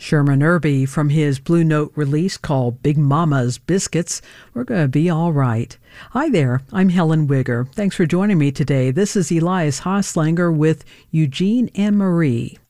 Sherman Irby from his Blue Note release called Big Mama's Biscuits. We're going to be all right. Hi there, I'm Helen Wigger. Thanks for joining me today. This is Elias Hoslanger with Eugene and Marie.